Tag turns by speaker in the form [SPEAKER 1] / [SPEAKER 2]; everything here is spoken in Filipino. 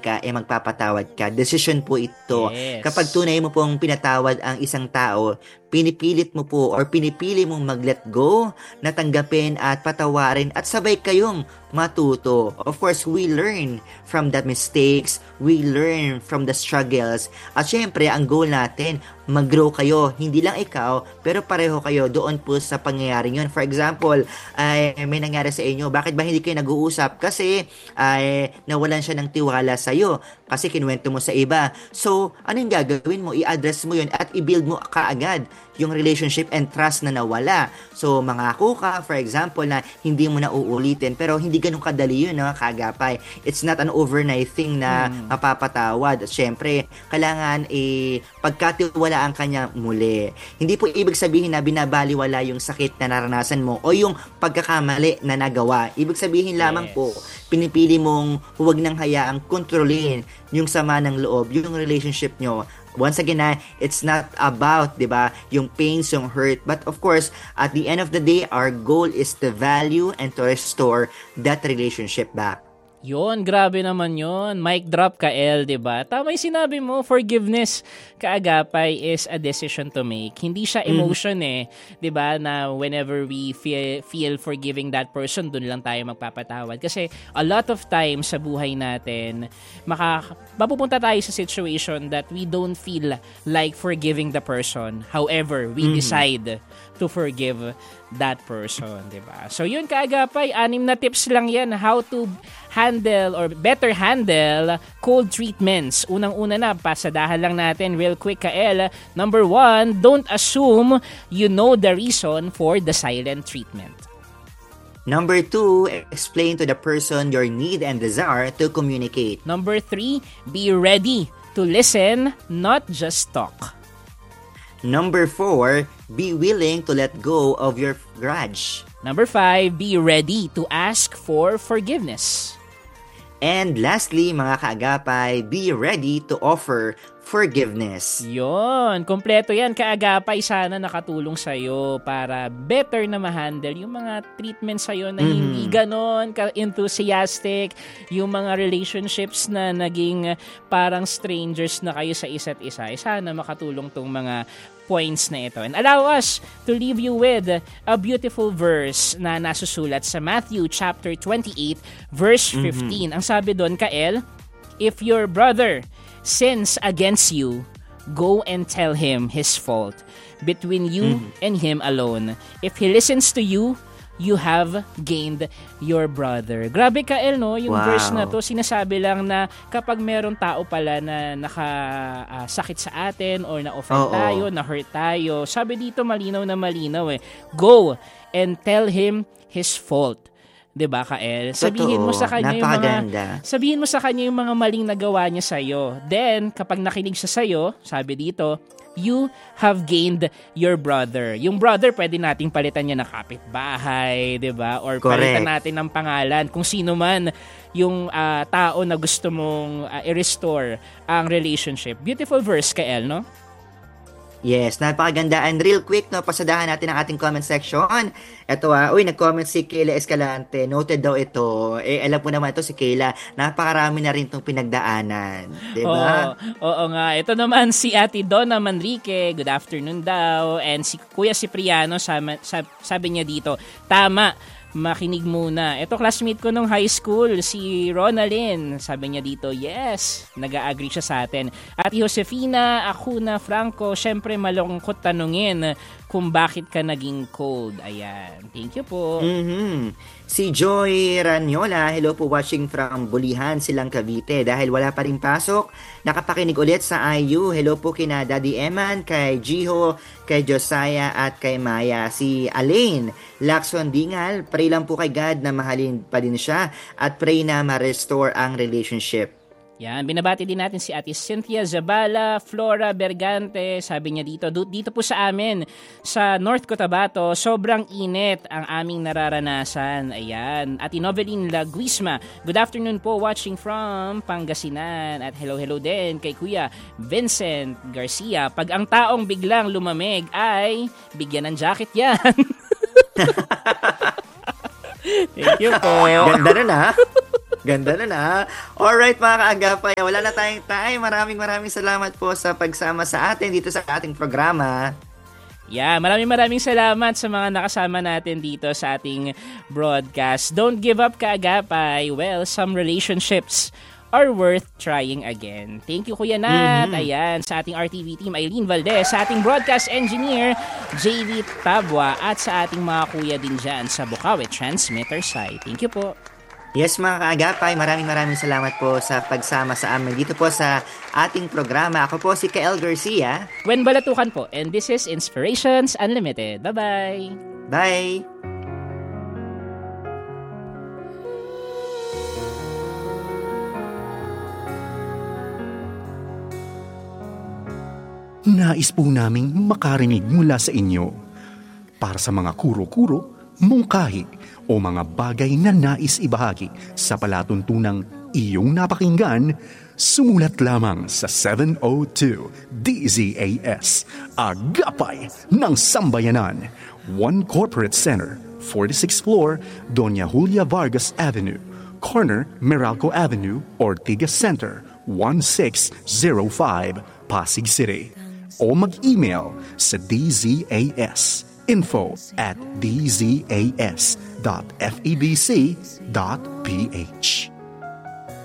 [SPEAKER 1] ka, magpapatawad ka. Decision po ito.
[SPEAKER 2] Yes.
[SPEAKER 1] Kapag tunay mo pong pinatawad ang isang tao, pinipilit mo po or pinipili mong mag-let go, natanggapin at patawarin at sabay kayong matuto. Of course, we learn from the mistakes, we learn from the struggles. At syempre, ang goal natin, mag-grow kayo. Hindi lang ikaw, pero pareho kayo doon po sa pangyayaring yun. For example, may nangyari sa inyo, bakit ba hindi kayo nag-uusap? Kasi nawalan siya ng tiwala sa iyo. Kasi kinuwento mo sa iba. So, ano yung gagawin mo? I-address mo yun at i-build mo kaagad yung relationship and trust na nawala. So, mangako ka, for example, na hindi mo na uulitin. Pero hindi ganun kadali yun, kaagapay. It's not an overnight thing na mapapatawad. At syempre, kailangan pagkatiwalaan kanya muli. Hindi po ibig sabihin na binabaliwala yung sakit na naranasan mo o yung pagkakamali na nagawa. Ibig sabihin lamang po, pinipili mong huwag nang hayaang kontrolin yung sama ng loob, yung relationship nyo. Once again, it's not about, 'di ba, yung pains, yung hurt, but of course, at the end of the day, our goal is to value and to restore that relationship back.
[SPEAKER 2] Yon, grabe naman yon. Mic drop ka, El, diba? Tama yung sinabi mo, forgiveness, kaagapay, is a decision to make. Hindi siya emotion diba? Na whenever we feel forgiving that person, dun lang tayo magpapatawad. Kasi a lot of times sa buhay natin, mapupunta tayo sa situation that we don't feel like forgiving the person. However, we decide to forgive that person, diba? So yun, kaagapay, 6 na tips lang yan how to handle or better handle cold treatments. Unang-una na, pasadahan lang natin real quick, Kael. Number 1, don't assume you know the reason for the silent treatment.
[SPEAKER 1] Number 2, explain to the person your need and desire to communicate.
[SPEAKER 2] Number 3, be ready to listen, not just talk.
[SPEAKER 1] Number 4, be willing to let go of your grudge.
[SPEAKER 2] Number 5, be ready to ask for forgiveness.
[SPEAKER 1] And lastly, mga kaagapay, be ready to offer forgiveness.
[SPEAKER 2] Yon, kompleto yan, kaagapay. Sana nakatulong sa'yo para better na ma-handle yung mga treatment sa'yo na hindi ganon ka-enthusiastic, yung mga relationships na naging parang strangers na kayo sa isa't isa. Sana makatulong tong mga points na ito. And allow us to leave you with a beautiful verse na nasusulat sa Matthew chapter 28 verse 15. Ang sabi doon, Kael, if your brother sins against you, go and tell him his fault between you and him alone. If he listens to you, you have gained your brother. Grabe, Kael, no? Yung verse na to, sinasabi lang na kapag meron tao pala na nakasakit sa atin or na-offend tayo, na-hurt tayo, sabi dito malinaw na malinaw go and tell him his fault. 'Di ba, Kael? Sabihin mo sa kanya yung mga maling nagawa niya sa iyo. Then, kapag nakinig siya sa iyo, sabi dito, you have gained your brother. Yung brother, pwede nating palitan niya ng kapitbahay, 'di ba? Or palitan natin ng pangalan kung sino man yung tao na gusto mong i-restore ang relationship. Beautiful verse, Kael, no?
[SPEAKER 1] Yes, napakaganda. And real quick, pasadahan natin ang ating comment section. Ito nag-comment si Kayla Escalante. Noted daw ito. Alam po naman ito si Kayla. Napakarami na rin itong pinagdaanan. Diba?
[SPEAKER 2] Oo nga. Ito naman si Ate Donna Manrique. Good afternoon daw. And si Kuya Cipriano, sabi niya dito, tama, makinig muna. Ito, classmate ko nung high school, si Ronalyn. Sabi niya dito, yes, nag-a-agree siya sa atin. At Josefina Acuna Franco, syempre malungkot tanungin kung bakit ka naging cold. Ayan. Thank you po.
[SPEAKER 1] Si Joy Ranyola, hello po, watching from Bulihan, Silang Cavite. Dahil wala pa rin pasok, nakapakinig ulit sa IU. Hello po kina Daddy Eman, kay Jiho, kay Josiah at kay Maya. Si Alain Lacson Dingal, pray lang po kay God na mahalin pa din siya at pray na ma-restore ang relationship.
[SPEAKER 2] Yan, binabati din natin si Ate Cynthia Zabala, Flora Bergante. Sabi niya dito po sa amin, sa North Cotabato, sobrang init ang aming nararanasan. Ayan. Ate Noveline Laguisma, good afternoon po, watching from Pangasinan. At hello din kay Kuya Vincent Garcia. Pag ang taong biglang lumamig ay bigyan ng jacket yan. Thank you po.
[SPEAKER 1] Ganda rin, ha? Ganda na na. Alright mga kaagapay, wala na tayong time. Maraming salamat po sa pagsama sa atin dito sa ating programa.
[SPEAKER 2] Yeah, maraming salamat sa mga nakasama natin dito sa ating broadcast. Don't give up, kaagapay. Well, some relationships are worth trying again. Thank you, Kuya Nat. Ayan, sa ating RTV team, Eileen Valdez, sa ating broadcast engineer, JV Tabwa, at sa ating mga kuya din dyan sa Bukawi Transmitter site. Thank you po.
[SPEAKER 1] Yes mga kaagapay, maraming salamat po sa pagsama sa amin dito po sa ating programa. Ako po si Kael Garcia.
[SPEAKER 2] Gwen Balatukan po, and this is Inspirations Unlimited. Bye-bye!
[SPEAKER 1] Bye!
[SPEAKER 3] Nais po naming makarinig mula sa inyo. Para sa mga kuro-kuro, mungkahi, o mga bagay na nais ibahagi sa palatuntunang iyong napakinggan, sumulat lamang sa 702 DZAS, Agapay ng Sambayanan, 1 Corporate Center, 46th floor, Doña Julia Vargas Avenue, corner Meralco Avenue, Ortigas Center, 1605, Pasig City. O mag-email sa dzas@dzas.febc.ph.